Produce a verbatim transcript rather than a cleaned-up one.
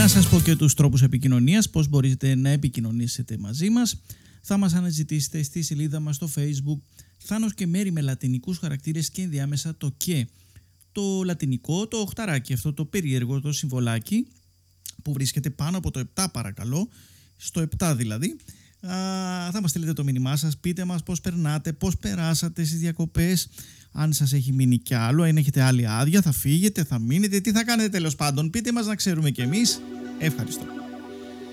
Να σας πω και τους τρόπους επικοινωνίας, πώς μπορείτε να επικοινωνήσετε μαζί μας. Θα μας αναζητήσετε στη σελίδα μας στο Facebook Θάνος και Μέρη με λατινικούς χαρακτήρες και ενδιάμεσα το «και». Το λατινικό, το οχταράκι, αυτό το περίεργο, το συμβολάκι που βρίσκεται πάνω από το επτά παρακαλώ, στο επτά δηλαδή. Α, θα μας στείλετε το μήνυμά σας, πείτε μας πώς περνάτε, πώς περάσατε στις διακοπές, αν σας έχει μείνει κι άλλο, αν έχετε άλλη άδεια, θα φύγετε, θα μείνετε, τι θα κάνετε τέλος πάντων, πείτε μας να ξέρουμε κι εμείς. Ευχαριστώ.